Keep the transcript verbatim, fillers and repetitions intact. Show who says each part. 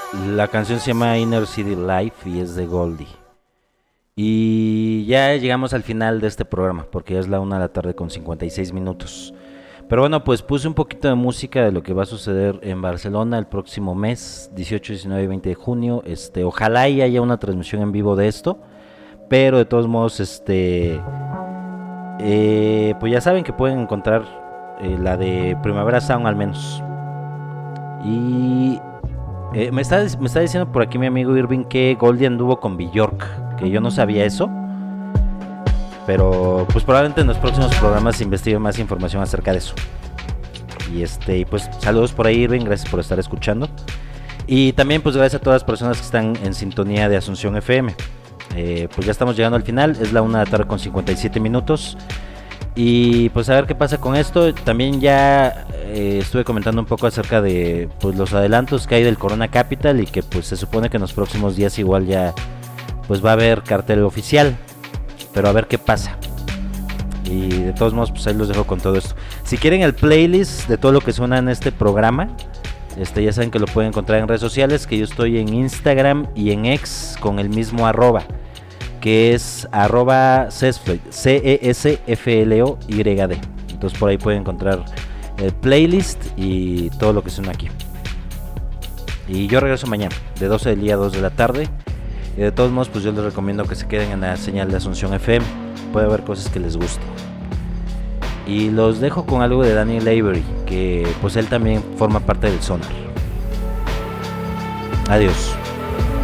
Speaker 1: La canción se llama Inner City Life y es de Goldie. Y ya llegamos al final de este programa, porque ya es la una de la tarde con cincuenta y seis minutos. Pero bueno, pues puse un poquito de música de lo que va a suceder en Barcelona el próximo mes, dieciocho, diecinueve y veinte de junio. Este, ojalá y haya una transmisión en vivo de esto, pero de todos modos, este, eh, pues ya saben que pueden encontrar eh, la de Primavera Sound al menos. Y eh, me, está, me está diciendo por aquí mi amigo Irving que Goldie anduvo con Bjork, que yo no sabía eso. Pero pues probablemente en los próximos programas se investigue más información acerca de eso. Y este, pues saludos por ahí, Irving, gracias por estar escuchando. Y también pues gracias a todas las personas que están en sintonía de Asunción F M. Eh, pues ya estamos llegando al final, es la una de la tarde con cincuenta y siete minutos. Y pues a ver qué pasa con esto. También ya eh, estuve comentando un poco acerca de pues los adelantos que hay del Corona Capital y que pues se supone que en los próximos días igual ya pues va a haber cartel oficial. Pero a ver qué pasa. Y de todos modos, pues ahí los dejo con todo esto. Si quieren el playlist de todo lo que suena en este programa, este ya saben que lo pueden encontrar en redes sociales, que yo estoy en Instagram y en X con el mismo arroba, que es arroba Cesfloyd, C E S F L O Y D. Entonces por ahí pueden encontrar el playlist y todo lo que suena aquí. Y yo regreso mañana, de doce del día a dos de la tarde. Y de todos modos, pues yo les recomiendo que se queden en la señal de Asunción F M. Puede haber cosas que les gusten. Y los dejo con algo de Daniel Avery, que pues él también forma parte del Sonar. Adiós.